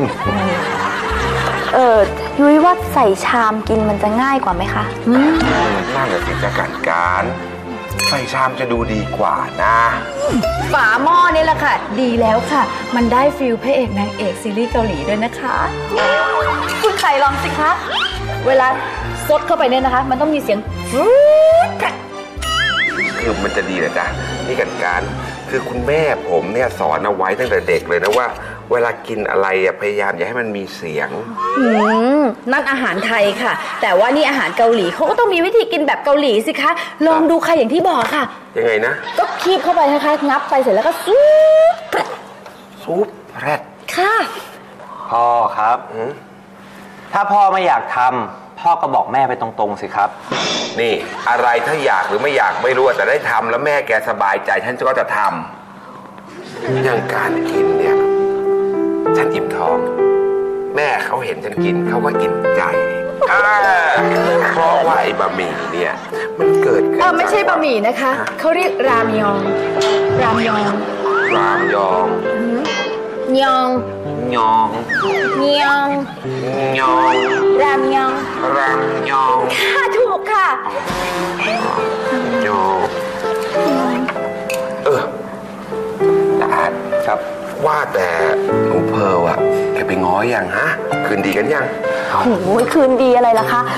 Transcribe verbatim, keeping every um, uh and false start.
เออยุ้ยว่าใส่ชามกินมันจะง่ายกว่าไหมคะน่าจะสิจะการการใส่ชามจะดูดีกว่านะฝาหม้อนี่แหละค่ะดีแล้วค่ะมันได้ฟิลพระเอกนางเอกซีรีส์เกาหลีด้วยนะคะคุณไข่ลองสิคะเวลาซดเข้าไปเนี่ยนะคะมันต้องมีเสียงฟู๊ดคือมันจะดีเหรอจ๊ะนี่กันการคือคุณแม่ผมเนี่ยสอนเอาไว้ตั้งแต่เด็กเลยนะว่าเวลากินอะไรอะพยายามอย่าให้มันมีเสียงอืมนั่นอาหารไทยค่ะแต่ว่านี่อาหารเกาหลีเขาก็ต้องมีวิธีกินแบบเกาหลีสิคะลองดูค่ะอย่างที่บอกค่ะยังไงนะก็คีบเข้าไปนะคะงับไปเสร็จแล้วก็ซุปซุปแรดค่ะพ่อครับถ้าพ่อไม่อยากทำพ่อก็บอกแม่ไปตรงๆสิครับนี่อะไรถ้าอยากหรือไม่อยากไม่รู้แต่ได้ทำแล้วแม่แกสบายใจฉันก็จะทำอย่างการกินเนี่ยฉันอิ่มท้องแม่เขาเห็นฉันกินเขาก็อิ่มใจเพราะว่าไอ้บะหมี่เนี่ยมันเกิดขึ้นเออไม่ใช่บะหมี่นะคะเขาเรียกรามยองรามยองรามยองยองยองยองยองรามยองรามยองค่ะถูกค่ะยองเออแต่อาจครับว่าแต่หนูเพร์ลอะแกไปง้อยังฮะคืนดีกันยังโอ้โหคืนดีอะไรล่ะคะ